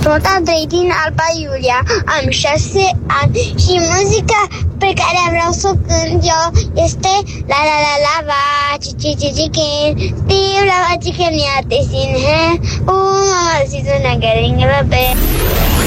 Sunt Andrei din Alba Iulia, am 6 ani și muzica pe care vreau să o cânt eu este la la la la va chicken, Steve la va chicken ya te sin hai, mama si una garing babe.